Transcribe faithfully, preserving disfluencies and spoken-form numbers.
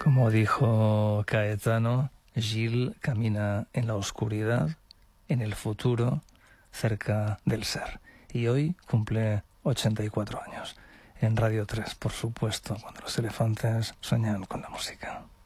Como dijo Caetano, Gil camina en la oscuridad, en el futuro, cerca del ser. Y hoy cumple ochenta y cuatro años. En Radio tres, por supuesto, cuando los elefantes sueñan con la música.